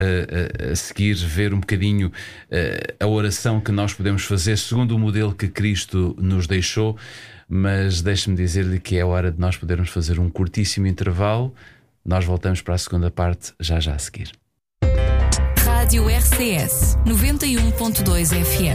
a seguir ver um bocadinho a oração que nós podemos fazer segundo o modelo que Cristo nos deixou, mas deixe-me dizer-lhe que é hora de nós podermos fazer um curtíssimo intervalo. Nós voltamos para a segunda parte já a seguir. Rádio RCS 91.2 FM.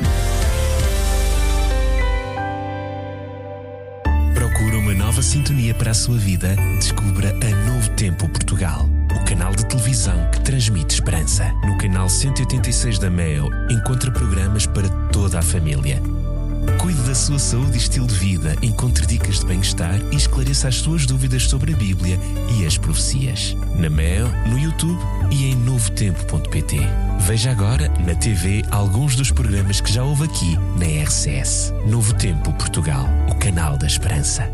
Procura uma nova sintonia para a sua vida? Descubra a Novo Tempo Portugal, o canal de televisão que transmite esperança. No canal 186 da MEO encontra programas para toda a família. Cuide da sua saúde e estilo de vida, encontre dicas de bem-estar e esclareça as suas dúvidas sobre a Bíblia e as profecias. Na MEO, no YouTube e em novotempo.pt. Veja agora na TV alguns dos programas que já houve aqui na RCS. Novo Tempo Portugal, o canal da esperança.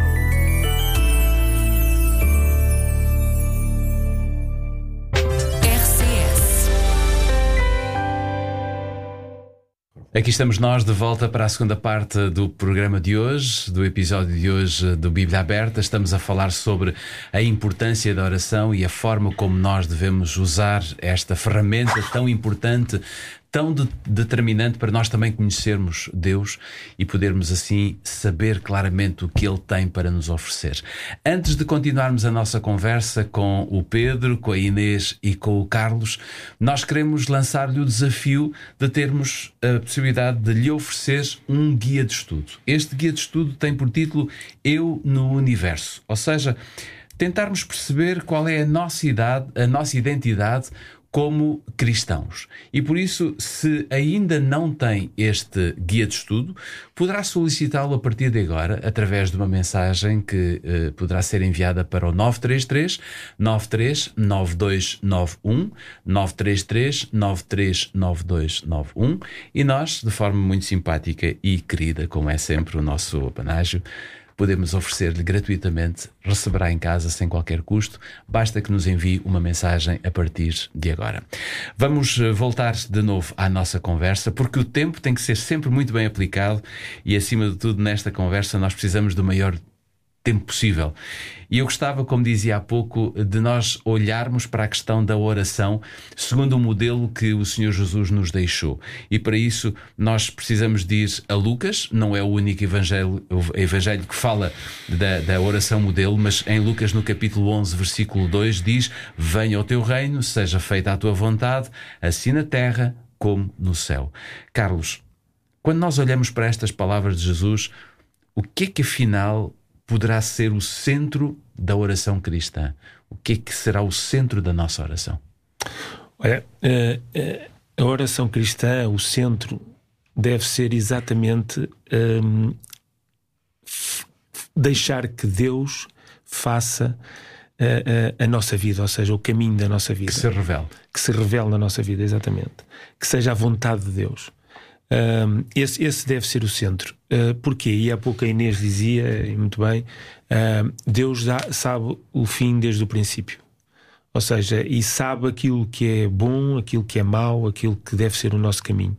Aqui estamos nós de volta para a segunda parte do programa de hoje, do episódio de hoje do Bíblia Aberta. Estamos a falar sobre a importância da oração e a forma como nós devemos usar esta ferramenta tão importante, tão determinante para nós também conhecermos Deus e podermos assim saber claramente o que Ele tem para nos oferecer. Antes de continuarmos a nossa conversa com o Pedro, com a Inês e com o Carlos, nós queremos lançar-lhe o desafio de termos a possibilidade de lhe oferecer um guia de estudo. Este guia de estudo tem por título Eu no Universo, ou seja, tentarmos perceber qual é a nossa identidade como cristãos. E por isso, se ainda não tem este guia de estudo, poderá solicitá-lo a partir de agora, através de uma mensagem que poderá ser enviada para o 933 93 9291, 933 93 9291, e nós, de forma muito simpática e querida, como é sempre o nosso apanágio, podemos oferecer-lhe gratuitamente, receberá em casa sem qualquer custo, basta que nos envie uma mensagem a partir de agora. Vamos voltar de novo à nossa conversa, porque o tempo tem que ser sempre muito bem aplicado e, acima de tudo, nesta conversa nós precisamos do maior tempo possível. E eu gostava, como dizia há pouco, de nós olharmos para a questão da oração segundo o modelo que o Senhor Jesus nos deixou. E para isso nós precisamos de ir a Lucas. Não é o único evangelho que fala da oração modelo, mas em Lucas, no capítulo 11, versículo 2, diz: venha o teu reino, seja feita a tua vontade, assim na terra como no céu. Carlos, quando nós olhamos para estas palavras de Jesus, o que é que afinal poderá ser o centro da oração cristã? O que é que será o centro da nossa oração? Olha, a oração cristã, o centro, deve ser exatamente deixar que Deus faça a nossa vida, ou seja, o caminho da nossa vida. Que se revele. Que se revele na nossa vida, exatamente. Que seja a vontade de Deus. Esse deve ser o centro. Porquê? E há pouco a Inês dizia, e muito bem, Deus sabe o fim desde o princípio. Ou seja, e sabe aquilo que é bom, aquilo que é mau, aquilo que deve ser o nosso caminho.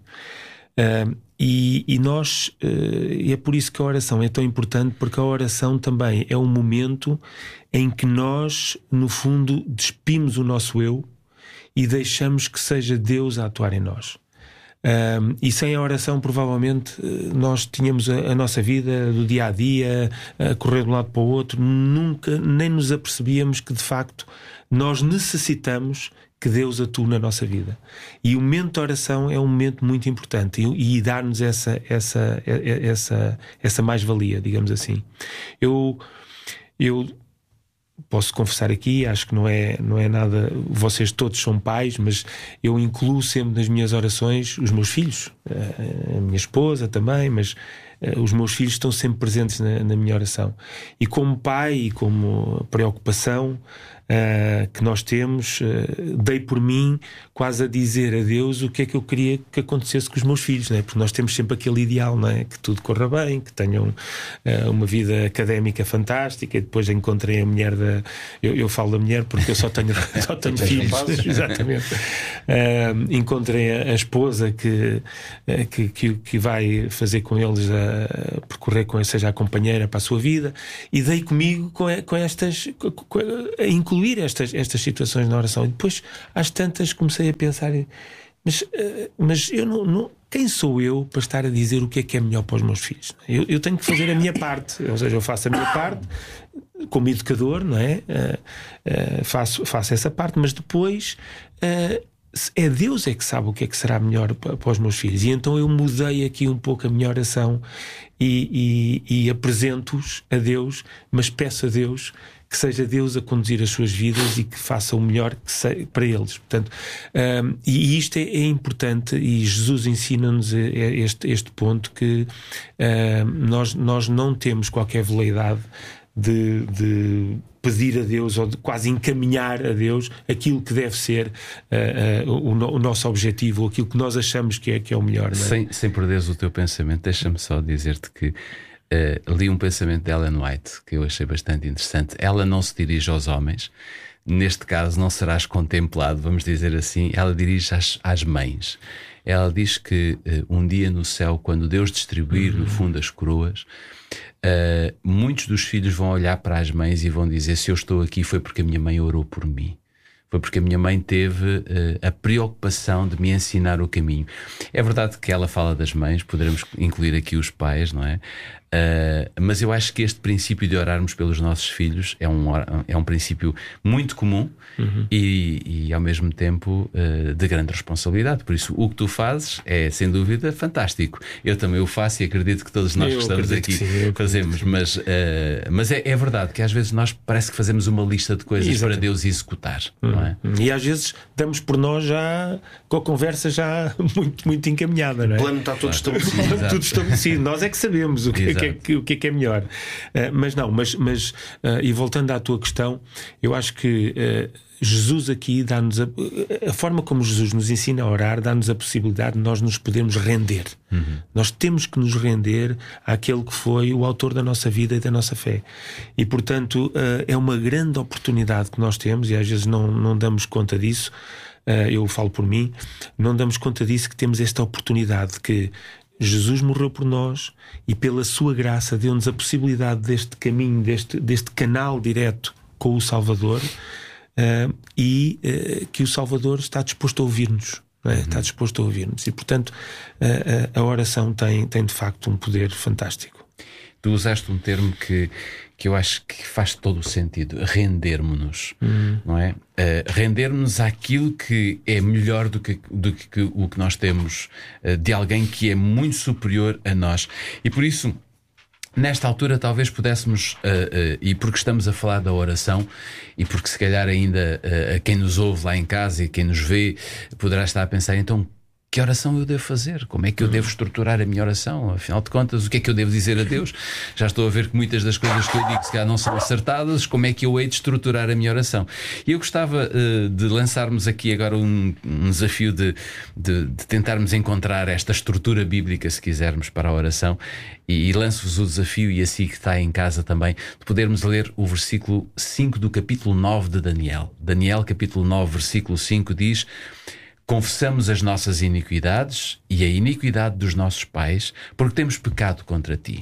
E nós, e é por isso que a oração é tão importante, porque a oração também é um momento em que nós, no fundo, despimos o nosso eu e deixamos que seja Deus a atuar em nós. E sem a oração provavelmente nós tínhamos a nossa vida do dia a dia a correr de um lado para o outro, nunca nem nos apercebíamos que de facto nós necessitamos que Deus atue na nossa vida. E o momento de oração é um momento muito importante e dar-nos essa mais-valia, digamos assim. Eu posso confessar aqui, acho que não é nada, vocês todos são pais, mas eu incluo sempre nas minhas orações os meus filhos, a minha esposa também, mas os meus filhos estão sempre presentes na minha oração. E como pai e como preocupação que nós temos, dei por mim quase a dizer a Deus o que é que eu queria que acontecesse com os meus filhos, não é? Porque nós temos sempre aquele ideal, não é? Que tudo corra bem, que tenham uma vida académica fantástica. E depois encontrei a mulher eu falo da mulher porque eu só tenho filhos. Exatamente. encontrem a esposa que vai fazer com eles, percorrer com eles, seja a companheira para a sua vida, e dei comigo a incluir estas situações na oração. E depois, às tantas, comecei a pensar, mas eu não quem sou eu para estar a dizer o que é melhor para os meus filhos? Eu tenho que fazer a minha parte, ou seja, eu faço a minha parte como educador, não é? Faço essa parte, mas depois é Deus que sabe o que será melhor para os meus filhos. E então eu mudei aqui um pouco a minha oração e apresento-os a Deus, mas peço a Deus que seja Deus a conduzir as suas vidas e que faça o melhor para eles. Portanto, e isto é importante, e Jesus ensina-nos este ponto, que nós não temos qualquer veleidade de pedir a Deus ou de quase encaminhar a Deus aquilo que deve ser o nosso objetivo, ou aquilo que nós achamos que é o melhor, não é? Sem perderes o teu pensamento, deixa-me só dizer-te que li um pensamento de Ellen White que eu achei bastante interessante. Ela não se dirige aos homens, neste caso não serás contemplado, vamos dizer assim. Ela dirige às mães. Ela diz que um dia no céu, quando Deus distribuir no fundo as coroas, muitos dos filhos vão olhar para as mães e vão dizer: se eu estou aqui foi porque a minha mãe orou por mim. Foi porque a minha mãe teve a preocupação de me ensinar o caminho. É verdade que ela fala das mães, poderemos incluir aqui os pais, não é? Mas eu acho que este princípio de orarmos pelos nossos filhos é um princípio muito comum e ao mesmo tempo de grande responsabilidade. Por isso, o que tu fazes é, sem dúvida, fantástico. Eu também o faço e acredito que todos nós que estamos aqui fazemos. Mas é verdade que às vezes nós parece que fazemos uma lista de coisas para Deus executar, não é? E às vezes damos por nós já com a conversa já muito encaminhada, não é? O plano está todo estabelecido. Tudo estabelecido. Nós é que sabemos o que é melhor. Mas e voltando à tua questão, eu acho que Jesus aqui dá-nos a forma como Jesus nos ensina a orar, dá-nos a possibilidade de nós nos podermos render. Nós temos que nos render àquele que foi o autor da nossa vida e da nossa fé. E portanto é uma grande oportunidade que nós temos, e às vezes não damos conta disso. Eu falo por mim, não damos conta disso, que temos esta oportunidade, que Jesus morreu por nós e pela sua graça deu-nos a possibilidade deste caminho, deste canal direto com o Salvador, e que o Salvador está disposto a ouvir-nos, não é? Está disposto a ouvir-nos. E portanto a oração tem de facto um poder fantástico. Tu usaste um termo que eu acho que faz todo o sentido: render-nos-nos, não é? Render-nos àquilo que é melhor do que o que nós temos, de alguém que é muito superior a nós. E por isso, nesta altura, talvez pudéssemos, e porque estamos a falar da oração, e porque se calhar ainda quem nos ouve lá em casa e quem nos vê poderá estar a pensar: então, que oração eu devo fazer? Como é que eu devo estruturar a minha oração? Afinal de contas, o que é que eu devo dizer a Deus? Já estou a ver que muitas das coisas que eu digo se calhar não são acertadas. Como é que eu hei de estruturar a minha oração? E eu gostava de lançarmos aqui agora um desafio de tentarmos encontrar esta estrutura bíblica, se quisermos, para a oração. E lanço-vos o desafio, e assim que está em casa também, de podermos ler o versículo 5 do capítulo 9 de Daniel. Daniel, capítulo 9, versículo 5 diz: confessamos as nossas iniquidades e a iniquidade dos nossos pais, porque temos pecado contra ti.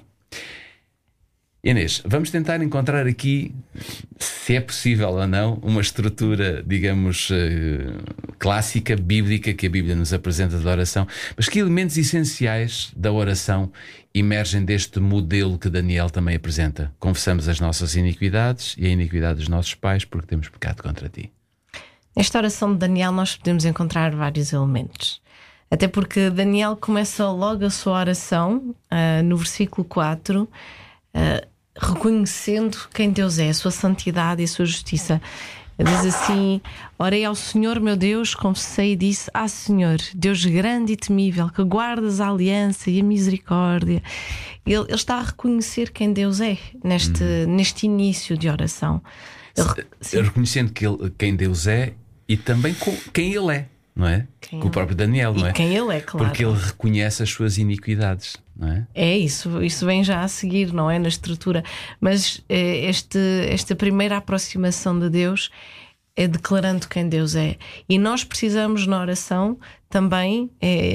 Inês, vamos tentar encontrar aqui, se é possível ou não, uma estrutura, digamos, clássica, bíblica, que a Bíblia nos apresenta da oração, mas que elementos essenciais da oração emergem deste modelo que Daniel também apresenta. Confessamos as nossas iniquidades e a iniquidade dos nossos pais, porque temos pecado contra ti. Nesta oração de Daniel nós podemos encontrar vários elementos. Até porque Daniel começa logo a sua oração, no versículo 4, reconhecendo quem Deus é, a sua santidade e a sua justiça. Diz assim: orei ao Senhor meu Deus, confessei e disse: Senhor, Deus grande e temível, que guardas a aliança e a misericórdia. Ele está a reconhecer quem Deus é neste início de oração. Reconhecendo quem Deus é e também quem Ele é, não é? Com o próprio Daniel, não é? E quem Ele é, claro. Porque ele reconhece as suas iniquidades, não é? É isso vem já a seguir, não é? Na estrutura. Mas esta primeira aproximação de Deus é declarando quem Deus é. E nós precisamos na oração também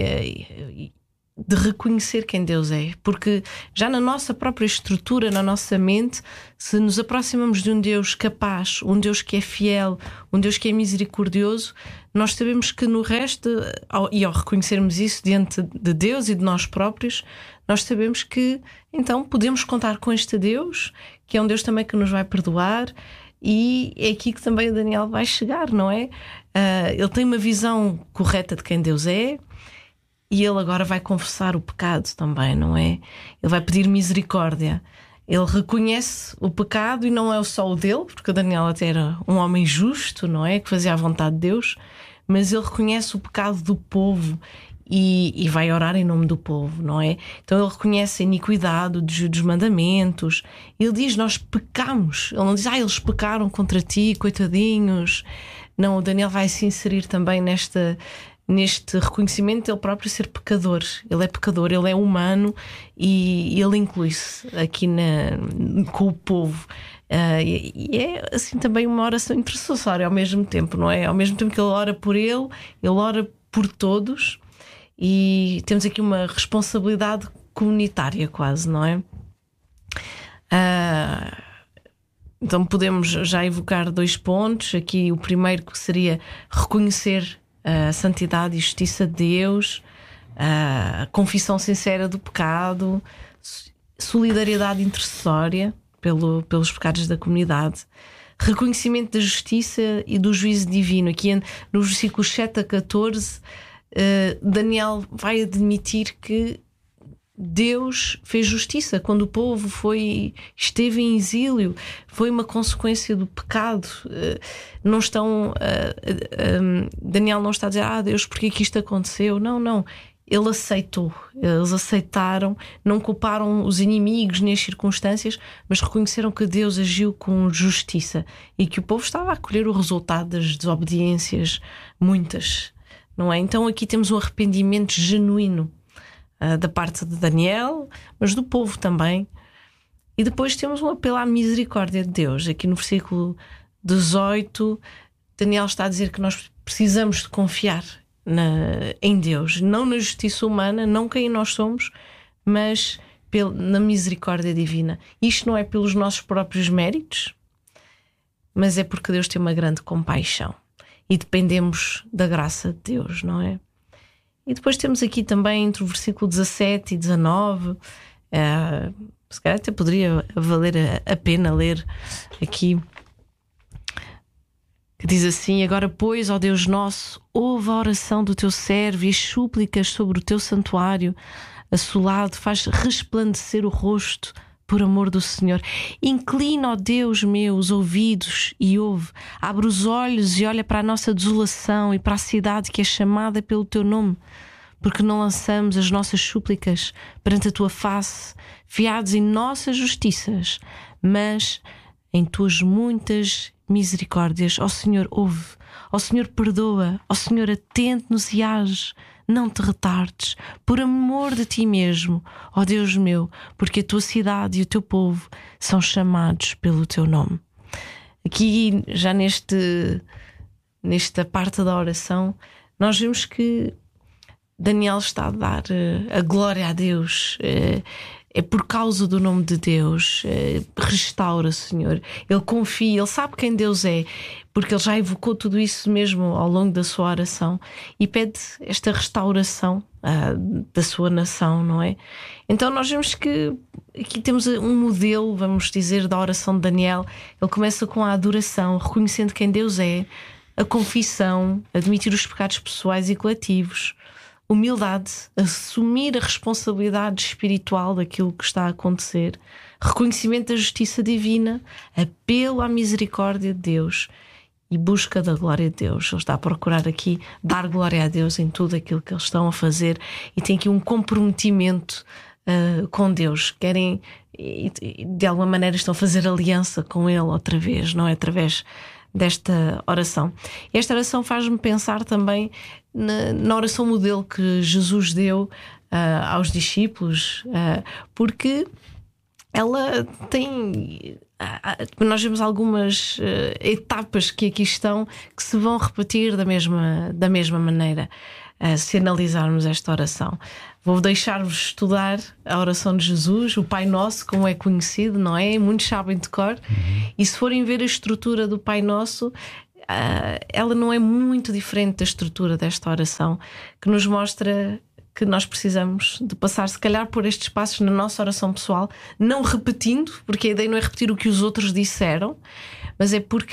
de reconhecer quem Deus é, porque já na nossa própria estrutura, na nossa mente, se nos aproximamos de um Deus capaz, um Deus que é fiel, um Deus que é misericordioso, nós sabemos que no resto, e ao reconhecermos isso diante de Deus e de nós próprios, nós sabemos que então podemos contar com este Deus, que é um Deus também que nos vai perdoar. E é aqui que também o Daniel vai chegar, não é? Ele tem uma visão correta de quem Deus é, e ele agora vai confessar o pecado também, não é? Ele vai pedir misericórdia. Ele reconhece o pecado, e não é só o dele, porque o Daniel até era um homem justo, não é? Que fazia a vontade de Deus, mas ele reconhece o pecado do povo e vai orar em nome do povo, não é? Então ele reconhece a iniquidade dos mandamentos. Ele diz: nós pecamos. Ele não diz: eles pecaram contra ti, coitadinhos. Não, o Daniel vai se inserir também neste reconhecimento de ele próprio ser pecador. Ele é pecador, ele é humano, e ele inclui-se aqui com o povo. E é assim também uma oração intercessória ao mesmo tempo, não é? Ao mesmo tempo que ele ora por ele ora por todos. E temos aqui uma responsabilidade comunitária quase, não é? Então podemos já evocar 2 pontos. Aqui o primeiro, que seria reconhecer a santidade e justiça de Deus, a confissão sincera do pecado, solidariedade intercessória pelos pecados da comunidade, reconhecimento da justiça e do juízo divino. Aqui nos versículos 7 a 14, Daniel vai admitir que Deus fez justiça quando o povo esteve em exílio. Foi uma consequência do pecado. Daniel não está a dizer: Deus, porque é que isto aconteceu? Não. Ele aceitou. Eles aceitaram, não culparam os inimigos nem as circunstâncias, mas reconheceram que Deus agiu com justiça e que o povo estava a colher o resultado das desobediências, muitas, não é? Então aqui temos um arrependimento genuíno da parte de Daniel, mas do povo também. E depois temos um apelo à misericórdia de Deus. Aqui no versículo 18, Daniel está a dizer que nós precisamos de confiar em Deus, não na justiça humana, não quem nós somos, mas na misericórdia divina. Isto não é pelos nossos próprios méritos, mas é porque Deus tem uma grande compaixão e dependemos da graça de Deus, não é? E depois temos aqui também, entre o versículo 17 e 19, se calhar até poderia valer a pena ler aqui, que diz assim: agora, pois, ó Deus nosso, ouve a oração do teu servo e as súplicas sobre o teu santuário assolado, faz resplandecer o rosto por amor do Senhor. Inclina, ó Deus meu, os ouvidos e ouve. Abre os olhos e olha para a nossa desolação e para a cidade que é chamada pelo teu nome, porque não lançamos as nossas súplicas perante a tua face, fiados em nossas justiças, mas em tuas muitas misericórdias. Ó Senhor, ouve. Ó Senhor, perdoa. Ó Senhor, atente-nos e age. Não te retardes, por amor de ti mesmo, ó Deus meu, porque a tua cidade e o teu povo são chamados pelo teu nome. Aqui, já nesta parte da oração, nós vemos que Daniel está a dar a glória a Deus. É por causa do nome de Deus. Restaura, Senhor. Ele confia, ele sabe quem Deus é, porque ele já evocou tudo isso mesmo ao longo da sua oração, e pede esta restauração da sua nação, não é? Então nós vemos que aqui temos um modelo, vamos dizer, da oração de Daniel. Ele começa com a adoração, reconhecendo quem Deus é, a confissão, admitir os pecados pessoais e coletivos, humildade, assumir a responsabilidade espiritual daquilo que está a acontecer, reconhecimento da justiça divina, apelo à misericórdia de Deus e busca da glória de Deus. Ele está a procurar aqui dar glória a Deus em tudo aquilo que eles estão a fazer, e tem aqui um comprometimento com Deus. Querem, de alguma maneira, estão a fazer aliança com Ele outra vez, não é? Através desta oração. Esta oração faz-me pensar também na oração modelo que Jesus deu aos discípulos, porque ela tem nós vemos algumas etapas que aqui estão que se vão repetir da mesma maneira, se analisarmos esta oração. Vou deixar-vos estudar a oração de Jesus, o Pai Nosso, como é conhecido, não é? Muitos sabem de cor. E se forem ver a estrutura do Pai Nosso, ela não é muito diferente da estrutura desta oração, que nos mostra que nós precisamos de passar, se calhar, por estes passos na nossa oração pessoal, não repetindo, porque a ideia não é repetir o que os outros disseram, mas é porque,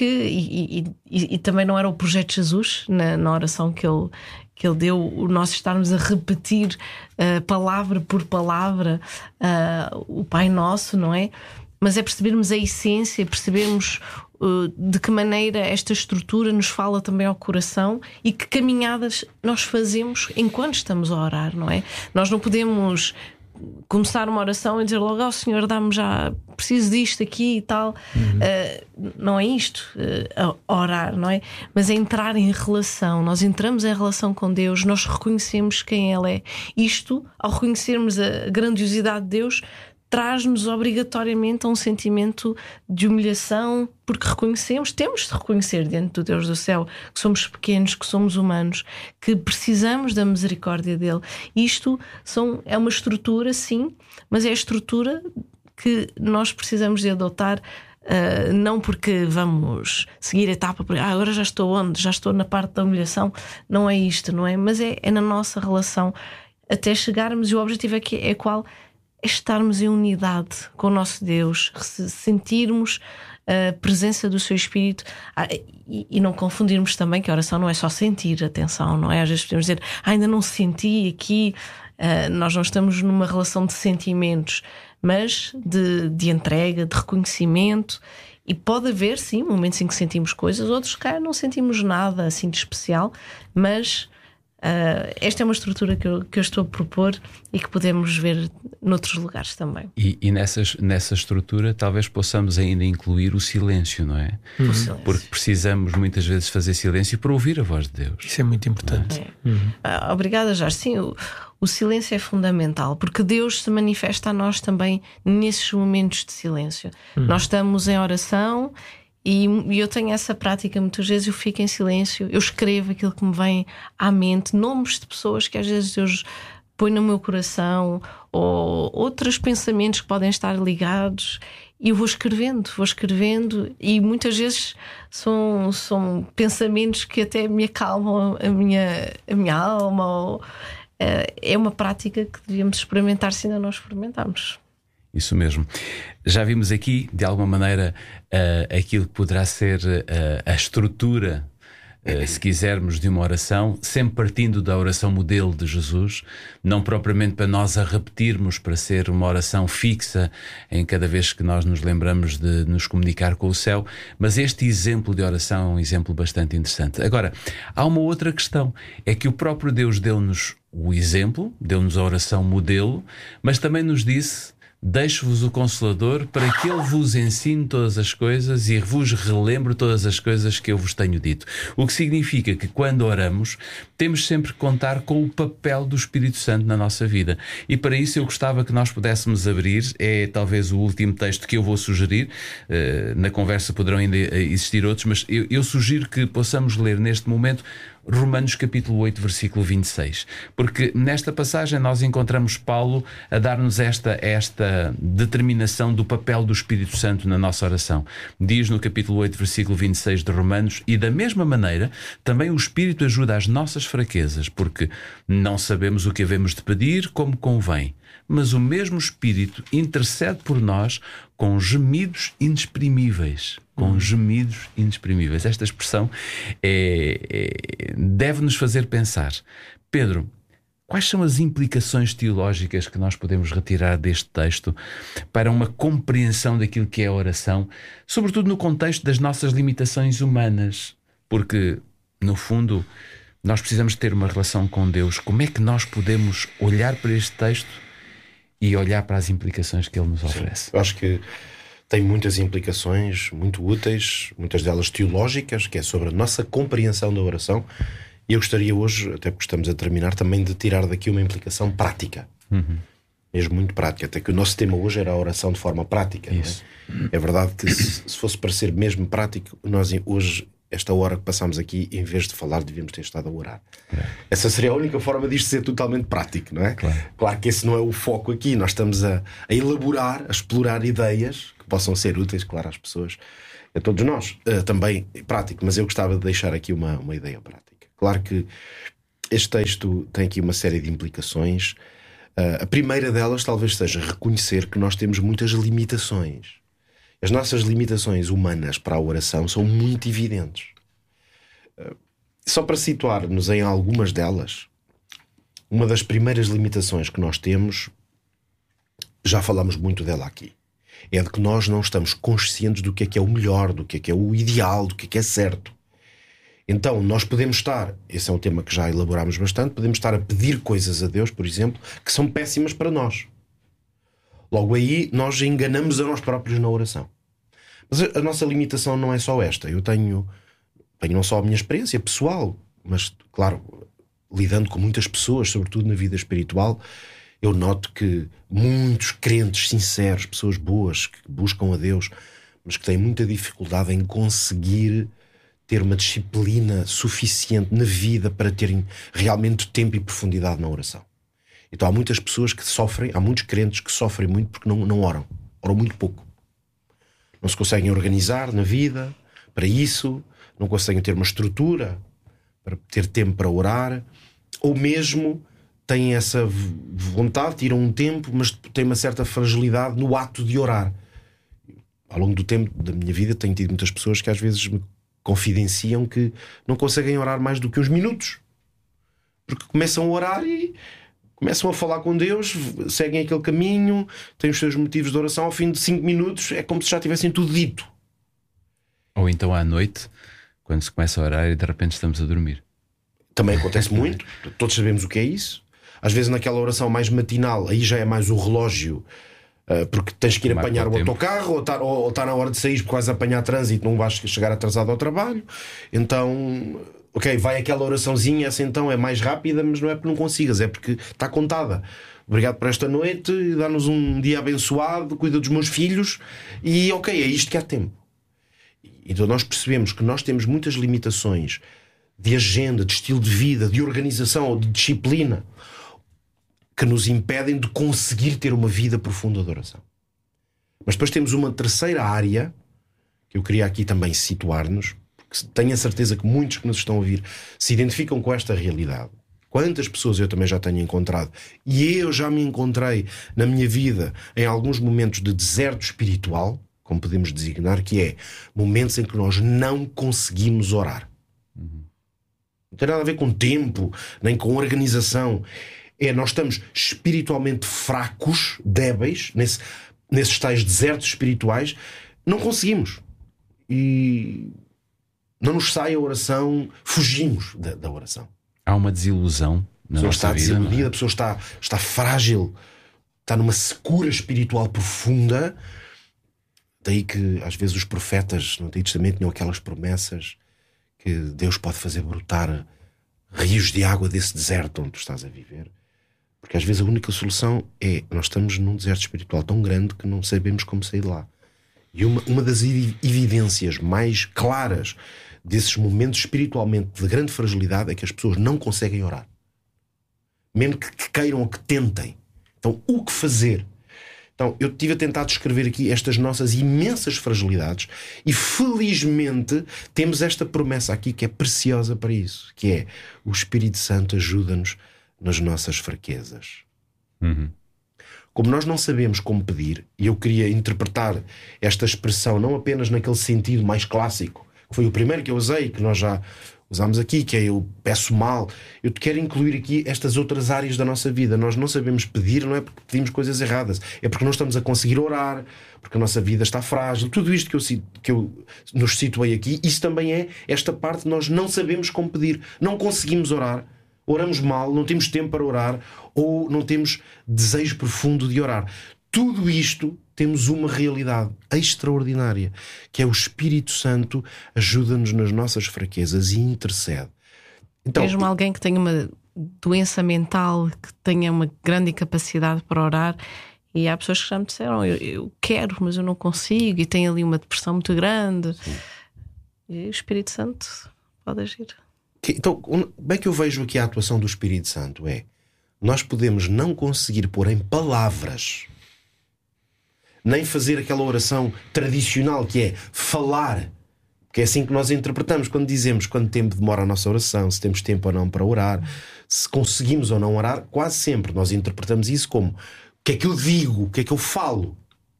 e também não era o projeto de Jesus na oração que ele deu, o nós estarmos a repetir palavra por palavra o Pai Nosso, não é? Mas é percebermos a essência, percebermos de que maneira esta estrutura nos fala também ao coração e que caminhadas nós fazemos enquanto estamos a orar, não é? Nós não podemos começar uma oração e dizer logo: Senhor, dá-me já, preciso disto aqui e tal. Não é isto, orar, não é? Mas é entrar em relação. Nós entramos em relação com Deus, nós reconhecemos quem Ele é. Isto, ao reconhecermos a grandiosidade de Deus, traz-nos obrigatoriamente a um sentimento de humilhação, porque reconhecemos, temos de reconhecer diante do Deus do céu que somos pequenos, que somos humanos, que precisamos da misericórdia dele. Isto é uma estrutura, sim, mas é a estrutura que nós precisamos de adotar. Não porque vamos seguir a etapa, porque agora já estou onde? Já estou na parte da humilhação. Não é isto, não é? Mas é na nossa relação até chegarmos, e o objetivo aqui é qual? É estarmos em unidade com o nosso Deus, sentirmos a presença do seu Espírito, e não confundirmos também que a oração não é só sentir, atenção, não é? Às vezes podemos dizer: ainda não senti aqui. Nós não estamos numa relação de sentimentos, mas de entrega, de reconhecimento. E pode haver, sim, momentos em que sentimos coisas, outros que não sentimos nada assim de especial, mas esta é uma estrutura que eu estou a propor e que podemos ver noutros lugares também. E nessa estrutura talvez possamos ainda incluir o silêncio, não é? O silêncio. Porque precisamos muitas vezes fazer silêncio para ouvir a voz de Deus. Isso é muito importante. Obrigada, Jorge. Sim, o silêncio é fundamental, porque Deus se manifesta a nós também nesses momentos de silêncio. Nós estamos em oração e eu tenho essa prática, muitas vezes eu fico em silêncio, eu escrevo aquilo que me vem à mente, nomes de pessoas que às vezes Deus põe no meu coração, ou outros pensamentos que podem estar ligados, e eu vou escrevendo, e muitas vezes são pensamentos que até me acalmam a minha alma. É uma prática que devíamos experimentar se ainda não experimentarmos. Isso mesmo. Já vimos aqui, de alguma maneira, aquilo que poderá ser a estrutura, se quisermos, de uma oração, sempre partindo da oração modelo de Jesus, não propriamente para nós a repetirmos, para ser uma oração fixa em cada vez que nós nos lembramos de nos comunicar com o céu, mas este exemplo de oração é um exemplo bastante interessante. Agora, há uma outra questão, é que o próprio Deus deu-nos o exemplo, deu-nos a oração modelo, mas também nos disse: deixo-vos o Consolador para que Ele vos ensine todas as coisas e vos relembre todas as coisas que eu vos tenho dito. O que significa que quando oramos temos sempre que contar com o papel do Espírito Santo na nossa vida. E para isso eu gostava que nós pudéssemos abrir, é talvez o último texto que eu vou sugerir, na conversa poderão ainda existir outros, mas eu sugiro que possamos ler neste momento Romanos capítulo 8, versículo 26, porque nesta passagem nós encontramos Paulo a dar-nos esta determinação do papel do Espírito Santo na nossa oração. Diz no capítulo 8, versículo 26 de Romanos: e da mesma maneira também o Espírito ajuda as nossas fraquezas, porque não sabemos o que havemos de pedir como convém, mas o mesmo Espírito intercede por nós com gemidos inexprimíveis. Com gemidos inexprimíveis. Esta expressão deve-nos fazer pensar. Pedro, quais são as implicações teológicas que nós podemos retirar deste texto para uma compreensão daquilo que é a oração, sobretudo no contexto das nossas limitações humanas? Porque, no fundo, nós precisamos ter uma relação com Deus. Como é que nós podemos olhar para este texto e olhar para as implicações que ele nos oferece? Sim, eu acho que tem muitas implicações muito úteis, muitas delas teológicas, que é sobre a nossa compreensão da oração. E eu gostaria hoje, até porque estamos a terminar, também de tirar daqui uma implicação prática. Mesmo muito prática. Até que o nosso tema hoje era a oração de forma prática. Isso. Não é? É verdade que se fosse para ser mesmo prático, nós hoje, esta hora que passamos aqui, em vez de falar, devíamos ter estado a orar. Essa seria a única forma disto ser totalmente prático, não é? Claro que esse não é o foco aqui. Nós estamos a elaborar, a explorar ideias que possam ser úteis, claro, às pessoas, a todos nós, também prático. Mas eu gostava de deixar aqui uma ideia prática. Claro que este texto tem aqui uma série de implicações. A primeira delas talvez seja reconhecer que nós temos muitas limitações. As nossas limitações humanas para a oração são muito evidentes. Só para situar-nos em algumas delas, uma das primeiras limitações que nós temos, já falamos muito dela aqui, é de que nós não estamos conscientes do que é o melhor, do que é o ideal, do que é certo. Então nós podemos estar, esse é um tema que já elaborámos bastante, podemos estar a pedir coisas a Deus, por exemplo, que são péssimas para nós. Logo aí nós enganamos a nós próprios na oração. Mas a nossa limitação não é só esta. Eu tenho não só a minha experiência pessoal, mas claro, lidando com muitas pessoas, sobretudo na vida espiritual, eu noto que muitos crentes sinceros, pessoas boas, que buscam a Deus, mas que têm muita dificuldade em conseguir ter uma disciplina suficiente na vida para terem realmente tempo e profundidade na oração. Então há muitas pessoas que sofrem, há muitos crentes que sofrem muito porque não oram muito pouco. Não se conseguem organizar na vida para isso, não conseguem ter uma estrutura para ter tempo para orar, ou mesmo têm essa vontade, tiram um tempo, mas têm uma certa fragilidade no ato de orar. Ao longo do tempo da minha vida tenho tido muitas pessoas que às vezes me confidenciam que não conseguem orar mais do que uns minutos, porque começam a orar e começam a falar com Deus, seguem aquele caminho, têm os seus motivos de oração. Ao fim de 5 minutos é como se já tivessem tudo dito. Ou então à noite, quando se começa a orar e de repente estamos a dormir. Também acontece muito. Todos sabemos o que é isso. Às vezes naquela oração mais matinal, aí já é mais o relógio, porque tens que ir apanhar o autocarro, ou está na hora de sair porque vais apanhar trânsito, não vais chegar atrasado ao trabalho. Então, ok, vai aquela oraçãozinha, essa então é mais rápida, mas não é porque não consigas, é porque está contada. Obrigado por esta noite, dá-nos um dia abençoado, cuida dos meus filhos, e ok, é isto que há tempo. Então nós percebemos que nós temos muitas limitações de agenda, de estilo de vida, de organização ou de disciplina, que nos impedem de conseguir ter uma vida profunda de oração. Mas depois temos uma terceira área que eu queria aqui também situar-nos, porque tenho a certeza que muitos que nos estão a ouvir se identificam com esta realidade. Quantas pessoas eu também já tenho encontrado, e eu já me encontrei na minha vida em alguns momentos de deserto espiritual, como podemos designar, que é momentos em que nós não conseguimos orar. Não tem nada a ver com tempo, nem com organização. Nós estamos espiritualmente fracos, débeis, nesses tais desertos espirituais, não conseguimos. E não nos sai a oração, fugimos da oração. Há uma desilusão na nossa vida. A pessoa está desiludida, a pessoa está frágil, está numa secura espiritual profunda. Daí que às vezes os profetas no Antigo Testamento tinham aquelas promessas que Deus pode fazer brotar rios de água desse deserto onde tu estás a viver. Porque às vezes a única solução é nós estamos num deserto espiritual tão grande que não sabemos como sair de lá. E uma das evidências mais claras desses momentos espiritualmente de grande fragilidade é que as pessoas não conseguem orar. Mesmo que queiram ou que tentem. Então, o que fazer? Então, eu estive a tentar descrever aqui estas nossas imensas fragilidades e felizmente temos esta promessa aqui que é preciosa para isso, que é o Espírito Santo ajuda-nos nas nossas fraquezas. Como nós não sabemos como pedir, e eu queria interpretar esta expressão não apenas naquele sentido mais clássico, que foi o primeiro que eu usei, que nós já usámos aqui, que é eu peço mal. Eu te quero incluir aqui estas outras áreas da nossa vida. Nós não sabemos pedir, não é porque pedimos coisas erradas, é porque não estamos a conseguir orar, porque a nossa vida está frágil. Tudo isto que eu nos situei aqui, isso também é esta parte. Nós não sabemos como pedir, não conseguimos orar, oramos mal, não temos tempo para orar, ou não temos desejo profundo de orar. Tudo isto temos uma realidade extraordinária, que é o Espírito Santo ajuda-nos nas nossas fraquezas e intercede. Então, mesmo alguém que tenha uma doença mental, que tenha uma grande incapacidade para orar. E há pessoas que já me disseram: eu quero, mas eu não consigo, e tem ali uma depressão muito grande. Sim. E o Espírito Santo pode agir. Então, bem que eu vejo aqui a atuação do Espírito Santo nós podemos não conseguir pôr em palavras, nem fazer aquela oração tradicional que é falar, que é assim que nós interpretamos quando dizemos quanto tempo demora a nossa oração, se temos tempo ou não para orar, se conseguimos ou não orar. Quase sempre nós interpretamos isso como: o que é que eu digo, o que é que eu falo?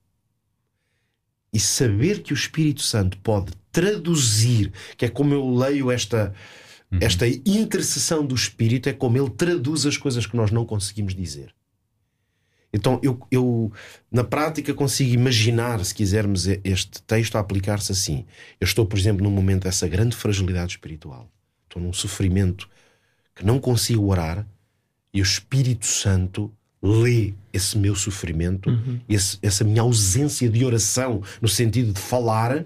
E saber que o Espírito Santo pode traduzir, que é como eu leio esta intercessão do Espírito, é como ele traduz as coisas que nós não conseguimos dizer. Então eu na prática consigo imaginar, se quisermos, este texto a aplicar-se assim. Eu estou, por exemplo, num momento dessa grande fragilidade espiritual, estou num sofrimento que não consigo orar, e o Espírito Santo lê esse meu sofrimento, essa minha ausência de oração, no sentido de falar,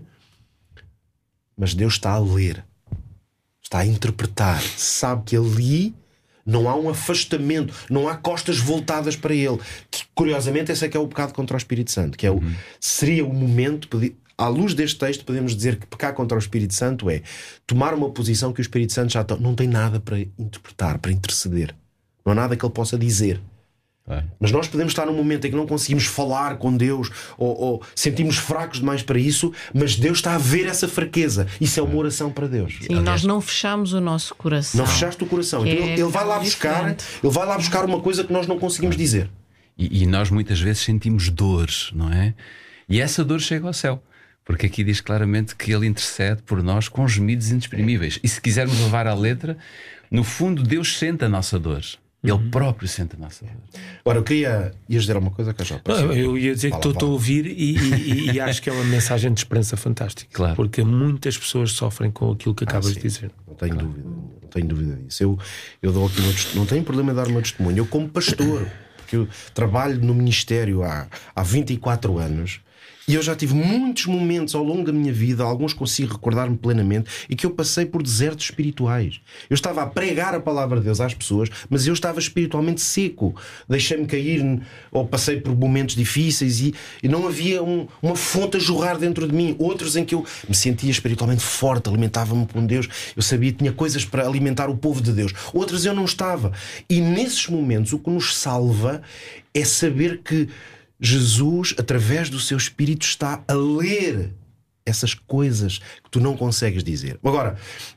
mas Deus está a ler, está a interpretar, sabe que ali não há um afastamento, não há costas voltadas para Ele. Que, curiosamente, esse é que é o pecado contra o Espírito Santo, que é seria o momento, à luz deste texto, podemos dizer que pecar contra o Espírito Santo é tomar uma posição que o Espírito Santo já não tem nada para interpretar, para interceder. Não há nada que Ele possa dizer. Mas nós podemos estar num momento em que não conseguimos falar com Deus, ou sentimos fracos demais para isso, mas Deus está a ver essa fraqueza. Isso é uma oração para Deus. Sim, nós não fechamos o nosso coração. Não fechaste o coração. Então ele vai lá buscar uma coisa que nós não conseguimos dizer. E nós muitas vezes sentimos dores, não é? E essa dor chega ao céu, porque aqui diz claramente que Ele intercede por nós com gemidos inexprimíveis. E se quisermos levar à letra, no fundo Deus sente a nossa dor. Ele próprio sente a nossa dor. Agora, eu queria... Ias dizer alguma coisa, Cajó? Eu ia dizer que estou a ouvir e acho que é uma mensagem de esperança fantástica. Claro. Porque muitas pessoas sofrem com aquilo que acabas de dizer. Não tenho dúvida. Não tenho dúvida disso. Eu dou aqui não tenho problema em dar o meu testemunho. Eu, como pastor, porque eu trabalho no ministério há 24 anos, e eu já tive muitos momentos ao longo da minha vida, alguns consigo recordar-me plenamente, e que eu passei por desertos espirituais. Eu estava a pregar a palavra de Deus às pessoas, mas eu estava espiritualmente seco. Deixei-me cair, ou passei por momentos difíceis, e não havia uma fonte a jorrar dentro de mim. Outros em que eu me sentia espiritualmente forte, alimentava-me com Deus, eu sabia que tinha coisas para alimentar o povo de Deus. Outros eu não estava. E nesses momentos o que nos salva é saber que Jesus, através do seu Espírito, está a ler essas coisas que tu não consegues dizer. Agora,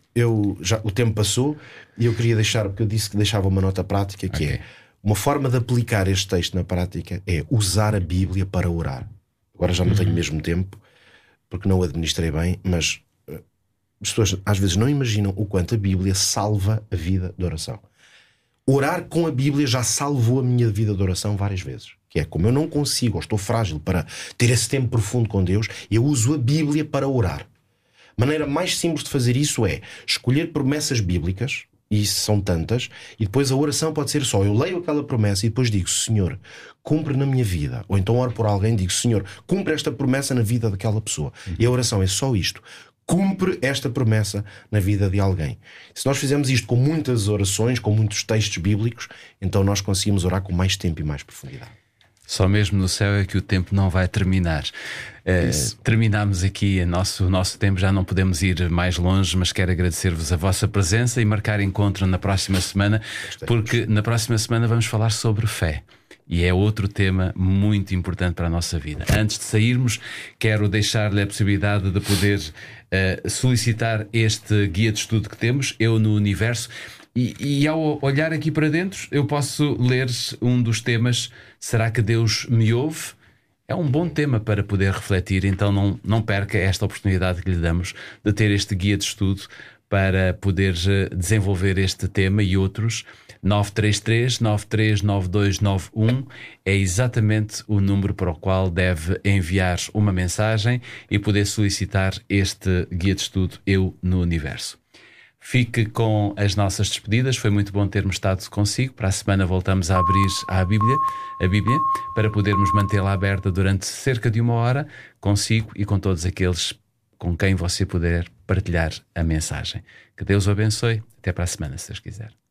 o tempo passou e eu queria deixar, porque eu disse que deixava uma nota prática, que é uma forma de aplicar este texto na prática é usar a Bíblia para orar. Agora já não tenho mesmo tempo, porque não o administrei bem, mas as pessoas às vezes não imaginam o quanto a Bíblia salva a vida de oração. Orar com a Bíblia já salvou a minha vida de oração várias vezes. Que é, como eu não consigo, ou estou frágil para ter esse tempo profundo com Deus, eu uso a Bíblia para orar. A maneira mais simples de fazer isso é escolher promessas bíblicas, e são tantas, e depois a oração pode ser só: eu leio aquela promessa e depois digo: Senhor, cumpre na minha vida. Ou então oro por alguém e digo: Senhor, cumpre esta promessa na vida daquela pessoa. E a oração é só isto: cumpre esta promessa na vida de alguém. Se nós fizermos isto com muitas orações, com muitos textos bíblicos, então nós conseguimos orar com mais tempo e mais profundidade. Só mesmo no céu é que o tempo não vai terminar. Terminamos aqui o nosso tempo, já não podemos ir mais longe, mas quero agradecer-vos a vossa presença e marcar encontro na próxima semana, porque na próxima semana vamos falar sobre fé. E é outro tema muito importante para a nossa vida. Antes de sairmos, quero deixar-lhe a possibilidade de poder solicitar este guia de estudo que temos, Eu no Universo. E ao olhar aqui para dentro, eu posso ler um dos temas: será que Deus me ouve? É um bom tema para poder refletir, então não perca esta oportunidade que lhe damos de ter este guia de estudo para poder desenvolver este tema e outros. 933-939291 é exatamente o número para o qual deve enviar uma mensagem e poder solicitar este guia de estudo Eu no Universo. Fique com as nossas despedidas. Foi muito bom termos estado consigo. Para a semana voltamos a abrir a Bíblia, para podermos mantê-la aberta durante cerca de 1 hora, consigo e com todos aqueles com quem você puder partilhar a mensagem. Que Deus o abençoe. Até para a semana, se Deus quiser.